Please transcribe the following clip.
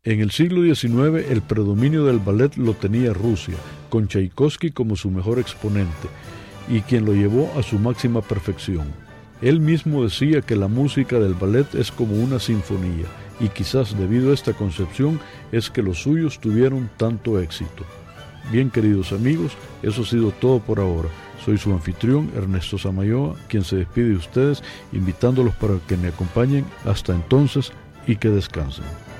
En el siglo XIX el predominio del ballet lo tenía Rusia, con Tchaikovsky como su mejor exponente, y quien lo llevó a su máxima perfección. Él mismo decía que la música del ballet es como una sinfonía, y quizás debido a esta concepción es que los suyos tuvieron tanto éxito. Bien, queridos amigos, eso ha sido todo por ahora. Soy su anfitrión, Ernesto Samayoa, quien se despide de ustedes, invitándolos para que me acompañen hasta entonces y que descansen.